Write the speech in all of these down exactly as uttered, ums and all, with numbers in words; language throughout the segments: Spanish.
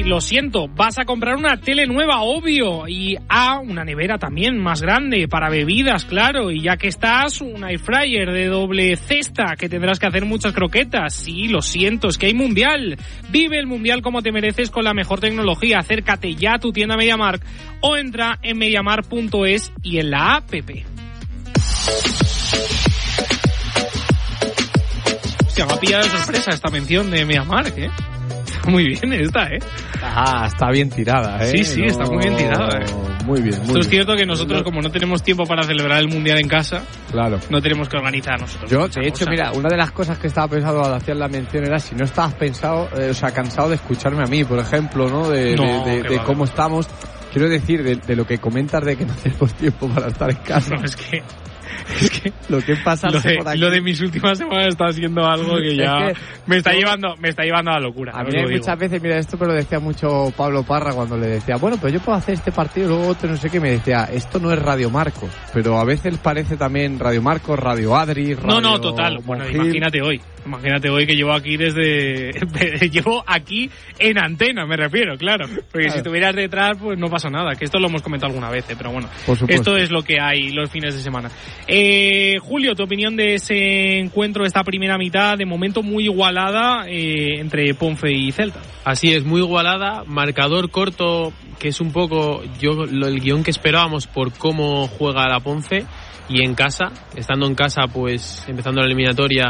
lo siento, vas a comprar una tele nueva, obvio, y A, una nevera también más grande para bebidas, claro, y ya que estás, un air fryer de doble cesta que tendrás que hacer muchas croquetas. Sí, lo siento, es que hay mundial. Vive el mundial como te mereces con la mejor tecnología. Acércate ya a tu tienda MediaMarkt o entra en mediamarkt punto es y en la app. Se me ha pillado de sorpresa esta mención de MediaMarkt, ¿eh? Está muy bien esta, ¿eh? Ah, está bien tirada, ¿eh? Sí, sí, no... está muy bien tirada, ¿eh? Muy bien, muy Esto bien. es cierto que nosotros, como no tenemos tiempo para celebrar el Mundial en casa, claro, no tenemos que organizar nosotros. Yo, de hecho, cosa. mira, una de las cosas que estaba pensando al hacer la mención era si no estabas pensado, eh, o sea, cansado de escucharme a mí, por ejemplo, ¿no? De, no, de, de, de cómo estamos. Quiero decir, de, de lo que comentas de que no tenemos tiempo para estar en casa. No, es que... Es que lo que pasa lo de, por aquí. lo de mis últimas semanas está siendo algo que ya es que me está yo, llevando me está llevando a la locura. A mí muchas veces, mira, esto me lo decía mucho Pablo Parra cuando le decía, bueno, pero yo puedo hacer este partido y luego otro, no sé qué, me decía, esto no es Radio Marcos, pero a veces parece también Radio Marcos, Radio Adri, Radio No, no, total. Bueno, Monjil. imagínate hoy. Imagínate hoy que llevo aquí desde... llevo aquí en antena, me refiero, claro. Porque claro, si estuvieras detrás, pues no pasa nada. Que esto lo hemos comentado alguna vez, ¿eh? Pero bueno, esto es lo que hay los fines de semana. Eh, Julio, tu opinión de ese encuentro, de esta primera mitad, de momento muy igualada eh, entre Ponfe y Celta. Así es, muy igualada. Marcador corto, que es un poco yo lo, el guión que esperábamos por cómo juega la Ponfe. Y en casa, estando en casa, pues empezando la eliminatoria,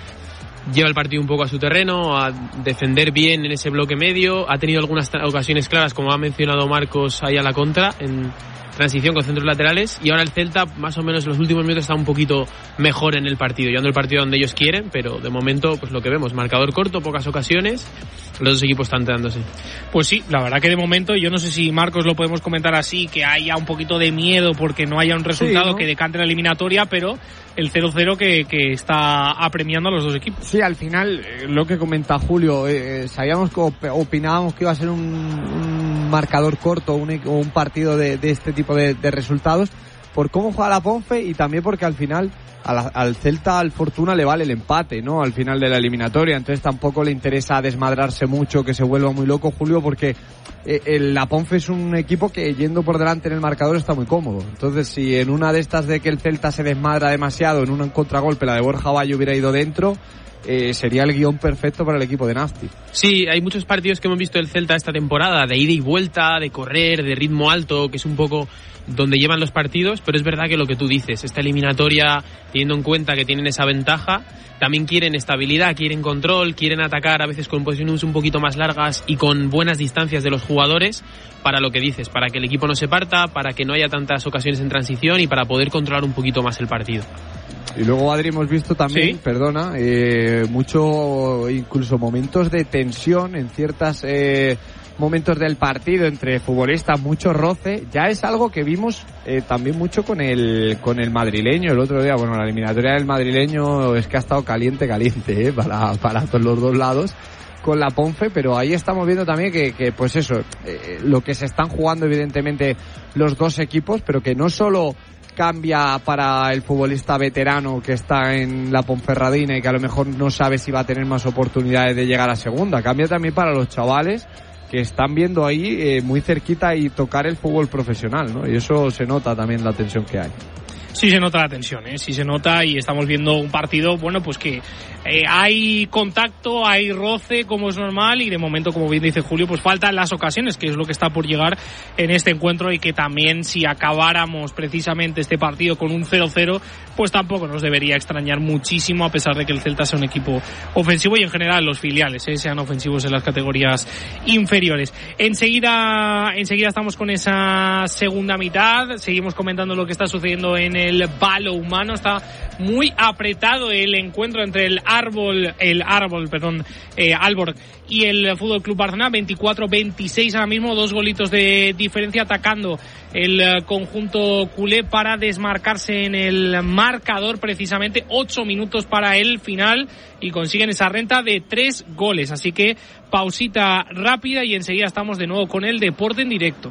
lleva el partido un poco a su terreno, a defender bien en ese bloque medio. Ha tenido algunas tra- ocasiones claras, como ha mencionado Marcos, ahí a la contra, en transición con centros laterales. Y ahora el Celta, más o menos en los últimos minutos, está un poquito mejor en el partido, llevando el partido donde ellos quieren, pero de momento, pues lo que vemos, marcador corto, pocas ocasiones. Los dos equipos están dándose. Pues sí, la verdad que de momento, yo no sé si Marcos lo podemos comentar así, que haya un poquito de miedo porque no haya un resultado sí, ¿no? que decante la eliminatoria, pero el cero cero que, que está apremiando a los dos equipos. Sí, al final, lo que comenta Julio, eh, sabíamos que opinábamos que iba a ser un, un marcador corto, un, un partido de, de este tipo de, de resultados, por cómo juega la Ponfe y también porque al final a la, al Celta, al Fortuna le vale el empate, ¿no? Al final de la eliminatoria, entonces tampoco le interesa desmadrarse mucho, que se vuelva muy loco, Julio, porque eh, el, la Ponfe es un equipo que yendo por delante en el marcador está muy cómodo. Entonces, si en una de estas de que el Celta se desmadra demasiado, en un contragolpe la de Borja Bayo hubiera ido dentro, Eh, sería el guión perfecto para el equipo de Nasti. Sí, hay muchos partidos que hemos visto del Celta esta temporada, de ida y vuelta, de correr, de ritmo alto, que es un poco donde llevan los partidos, pero es verdad que lo que tú dices, esta eliminatoria, teniendo en cuenta que tienen esa ventaja, también quieren estabilidad, quieren control, quieren atacar a veces con posiciones un poquito más largas y con buenas distancias de los jugadores, para lo que dices, para que el equipo no se parta, para que no haya tantas ocasiones en transición y para poder controlar un poquito más el partido. Y luego, Adri, hemos visto también, ¿sí? perdona, eh, mucho, incluso momentos de tensión en ciertos eh, momentos del partido entre futbolistas, mucho roce. Ya es algo que vimos eh, también mucho con el con el madrileño el otro día. Bueno, la eliminatoria del madrileño es que ha estado caliente, caliente, eh, para, para todos los dos lados con la Ponfe, pero ahí estamos viendo también que, que pues eso, eh, lo que se están jugando evidentemente los dos equipos, pero que no solo cambia para el futbolista veterano que está en la Ponferradina y que a lo mejor no sabe si va a tener más oportunidades de llegar a segunda, cambia también para los chavales que están viendo ahí eh, muy cerquita y tocar el fútbol profesional, ¿no? Y eso se nota también la tensión que hay. Sí se nota la tensión, ¿eh? Sí se nota y estamos viendo un partido, bueno, pues que eh, hay contacto, hay roce, como es normal, y de momento, como bien dice Julio, pues faltan las ocasiones, que es lo que está por llegar en este encuentro, y que también si acabáramos precisamente este partido con un cero cero, pues tampoco nos debería extrañar muchísimo, a pesar de que el Celta sea un equipo ofensivo y en general los filiales ¿eh? sean ofensivos en las categorías inferiores. Enseguida, enseguida estamos con esa segunda mitad, seguimos comentando lo que está sucediendo en el balo humano. Está muy apretado el encuentro entre el árbol, el árbol, perdón, eh, Aalborg y el Fútbol Club Barcelona, veinticuatro veintiséis ahora mismo, dos golitos de diferencia, atacando el conjunto culé para desmarcarse en el marcador, precisamente ocho minutos para el final, y consiguen esa renta de tres goles. Así que pausita rápida y enseguida estamos de nuevo con el deporte en directo.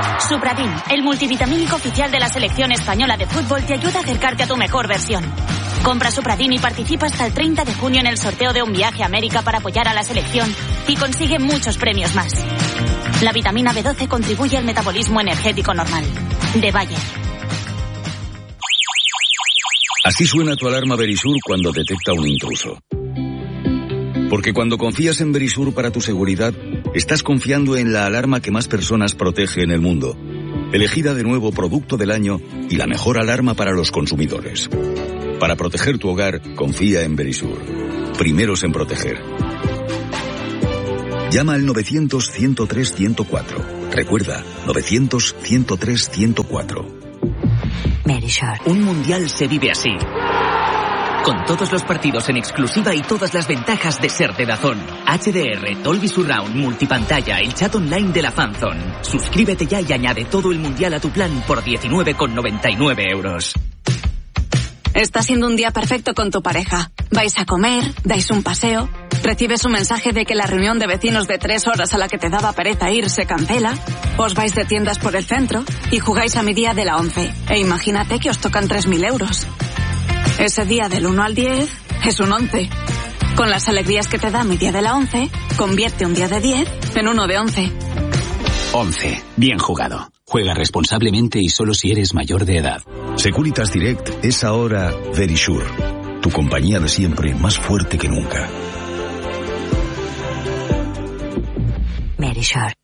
Supradin, el multivitamínico oficial de la selección española de fútbol, te ayuda a acercarte a tu mejor versión. Compra Supradin y participa hasta el treinta de junio en el sorteo de un viaje a América para apoyar a la selección y consigue muchos premios más. La vitamina B doce contribuye al metabolismo energético normal. De Bayer. Así suena tu alarma Verisur cuando detecta un intruso. Porque cuando confías en Verisur para tu seguridad, estás confiando en la alarma que más personas protege en el mundo. Elegida de nuevo Producto del Año y la mejor alarma para los consumidores. Para proteger tu hogar, confía en Verisur. Primeros en proteger. Llama al novecientos, ciento tres, ciento cuatro. Recuerda, novecientos, ciento tres, ciento cuatro. Verisur. Un mundial se vive así. Con todos los partidos en exclusiva y todas las ventajas de ser de DAZN. H D R, Dolby Surround, multipantalla, el chat online de la Fanzone. Suscríbete ya y añade todo el mundial a tu plan por diecinueve con noventa y nueve euros. Está siendo un día perfecto con tu pareja. Vais a comer, dais un paseo, recibes un mensaje de que la reunión de vecinos de tres horas a la que te daba pereza ir se cancela, os vais de tiendas por el centro y jugáis a mi día de la once. E imagínate que os tocan tres mil euros. Ese día del uno al diez es un once. Con las alegrías que te da mi día de la once, convierte un día de diez en uno de once. once. Bien jugado. Juega responsablemente y solo si eres mayor de edad. Securitas Direct es ahora Verisur. Tu compañía de siempre, más fuerte que nunca. Verisur.